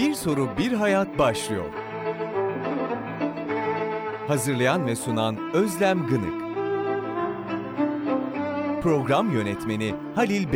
Bir Soru Bir Hayat başlıyor. Hazırlayan ve sunan Özlem Gınık. Program yönetmeni Halil